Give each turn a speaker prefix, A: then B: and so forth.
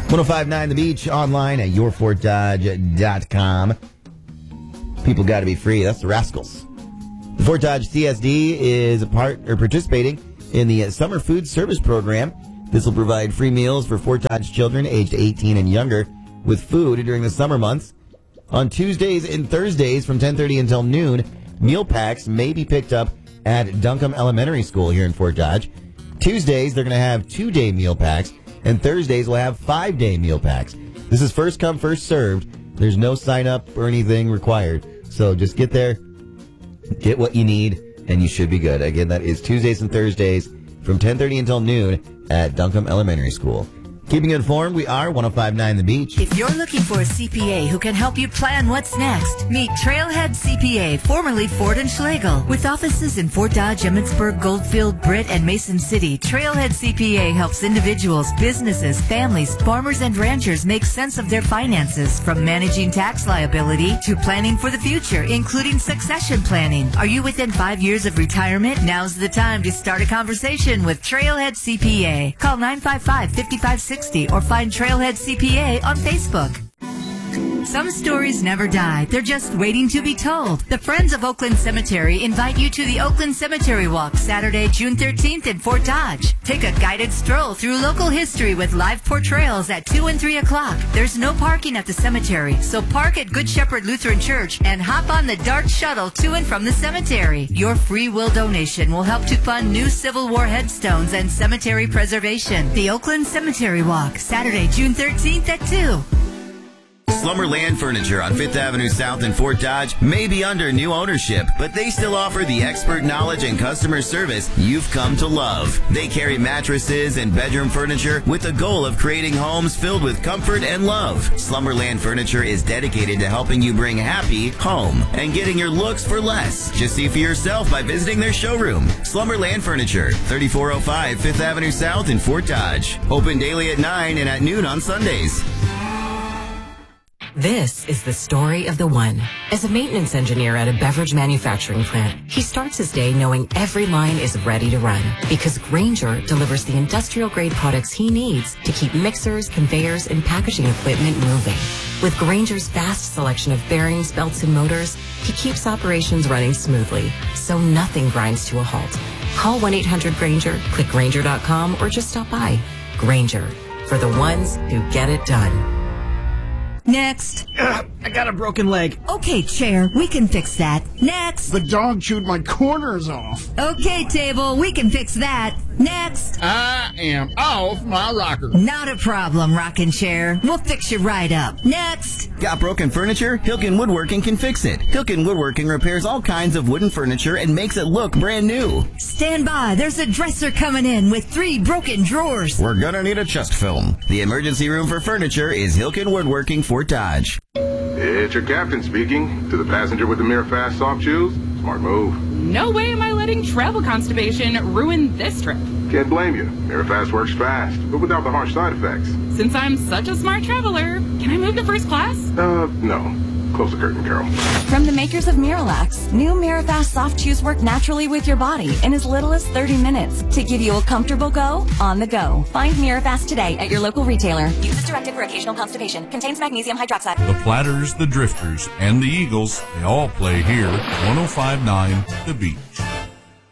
A: 1059 The Beach, online at yourfortdodge.com. People got to be free. That's the Rascals. The Fort Dodge CSD is participating in the Summer Food Service Program. This will provide free meals for Fort Dodge children aged 18 and younger with food during the summer months. On Tuesdays and Thursdays from 10:30 until noon, meal packs may be picked up at Duncombe Elementary School here in Fort Dodge. Tuesdays, they're going to have 2-day meal packs, and Thursdays will have 5-day meal packs. This is first come, first served. There's no sign up or anything required. So just get there, get what you need, and you should be good. Again, that is Tuesdays and Thursdays from 10:30 until noon at Duncombe Elementary School. Keeping you informed, we are 1059 The Beach.
B: If you're looking for a CPA who can help you plan what's next, meet Trailhead CPA, formerly Ford & Schlegel. With offices in Fort Dodge, Emmitsburg, Goldfield, Britt, and Mason City, Trailhead CPA helps individuals, businesses, families, farmers, and ranchers make sense of their finances, from managing tax liability to planning for the future, including succession planning. Are you within 5 years of retirement? Now's the time to start a conversation with Trailhead CPA. Call 955-5560 or find Trailhead CPA on Facebook. Some stories never die. They're just waiting to be told. The Friends of Oakland Cemetery invite you to the Oakland Cemetery Walk Saturday, June 13th in Fort Dodge. Take a guided stroll through local history with live portrayals at 2 and 3 o'clock. There's no parking at the cemetery, so park at Good Shepherd Lutheran Church and hop on the DART shuttle to and from the cemetery. Your free will donation will help to fund new Civil War headstones and cemetery preservation. The Oakland Cemetery Walk, Saturday, June 13th at 2.
C: Slumberland Furniture on 5th Avenue South in Fort Dodge may be under new ownership, but they still offer the expert knowledge and customer service you've come to love. They carry mattresses and bedroom furniture with the goal of creating homes filled with comfort and love. Slumberland Furniture is dedicated to helping you bring happy home and getting your looks for less. Just see for yourself by visiting their showroom. Slumberland Furniture, 3405 5th Avenue South in Fort Dodge. Open daily at 9 and at noon on Sundays.
D: This is the story of the one. As a maintenance engineer at a beverage manufacturing plant, he starts his day knowing every line is ready to run because Grainger delivers the industrial-grade products he needs to keep mixers, conveyors, and packaging equipment moving. With Grainger's vast selection of bearings, belts, and motors, he keeps operations running smoothly, so nothing grinds to a halt. Call 1-800-GRAINGER, click Grainger.com, or just stop by. Grainger, for the ones who get it done.
B: Next.
E: I got a broken leg.
B: Okay, chair, we can fix that. Next.
F: The dog chewed my corners off.
B: Okay, table, we can fix that. Next.
F: I am off my rocker.
B: Not a problem, rocking chair. We'll fix you right up. Next.
C: Got broken furniture? Hilken Woodworking can fix it. Hilken Woodworking repairs all kinds of wooden furniture and makes it look brand new.
B: Stand by. There's a dresser coming in with 3 broken drawers.
C: We're gonna need a chest film. The emergency room for furniture is Hilken Woodworking, Fort Dodge.
G: It's your captain speaking. To the passenger with the Mirafast soft shoes, smart move.
H: No way am I letting travel constipation ruin this trip.
G: Can't blame you. Mirafast works fast, but without the harsh side effects.
H: Since I'm such a smart traveler, can I move to first class?
G: No. Close the curtain, Carol.
I: From the makers of Miralax, new Mirafast soft chews work naturally with your body in as little as 30 minutes to give you a comfortable go on the go. Find Mirafast today at your local retailer. Use as directed for occasional constipation. Contains magnesium hydroxide.
J: The Platters, the Drifters, and the Eagles, they all play here. 1059 The Beach.